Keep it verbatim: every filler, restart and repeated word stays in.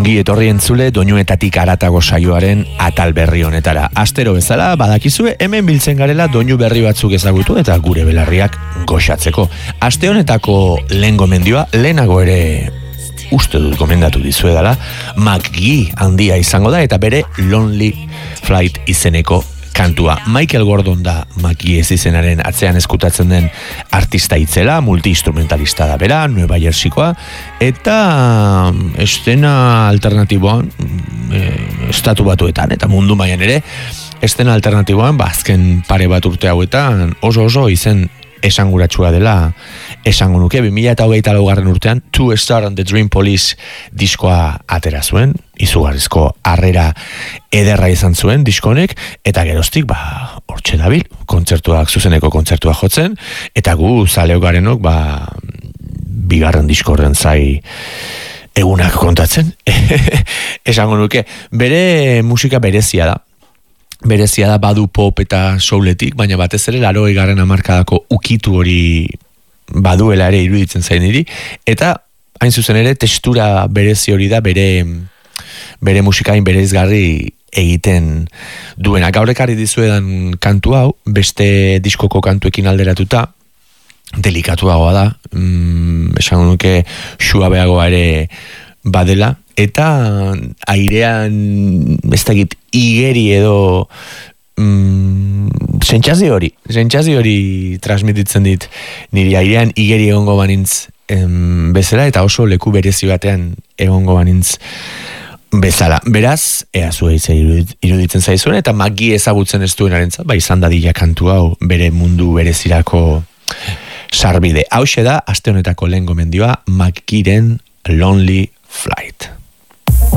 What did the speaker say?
Ongi etorri entzule doinuetatik haratago saioaren atal berri honetara. Astero bezala badakizue hemen biltzen garela doinu berri batzuk ezagutu eta gure belarriak goxatzeko. Aste honetako lehen gomendioa lehenago ere uste dut gomendatu dizuedala, McGee handia izango da eta bere Lonely Flight izeneko kantua. Michael Gordon da McGee ez izenaren atzean eskutatzen den artista itzela, multi-instrumentalista da bera, Nueva Jerseykoa, eta estena alternatiboan, e, estatu batuetan, eta mundu mailan ere, estena alternatiboan, ba, azken pare bat urte hauetan, oso oso izen esanguratsua dela esango nuke. Bi mila hogeita laugarren urtean Two Star and the Dream Police diskoa atera zuen, izugarrizko harrera ederra izan zuen diskonek, eta geroztik ba hortxe dabil, kontzertuak, zuzeneko kontzertuak jotzen, eta gu zaleok garenok ba bigarren diskorren zai egunak kontatzen. Esango nuke, bere musika berezia da. Berezia da badu pop eta souletik, baina batez ere larogei garren hamarkadako ukitu hori baduela ere iruditzen zain niri, eta hain zuzen ere testura berezi hori da bere bere musikain berezgarri egiten duena. Gaur ekarri dizuedan kantu hau, beste diskoko kantuekin alderatuta, delikatuagoa da, mm, esango nuke suabeagoa ere badela, eta airean ez dakit igeri edo mm, sentxazi hori sentxazi hori transmititzen dit niri, airean igeri egongo banintz em, bezala, eta oso leku berezi batean egongo banintz bezala. Beraz, ea zuei iruditzen zaizuen, eta McGee ezagutzen ez duenarentzat, ba izan dadila kantu hau bere mundu berezirako sarbide. Hauxe da aste honetako lehen gomendioa, McGeeren Lonely Flight.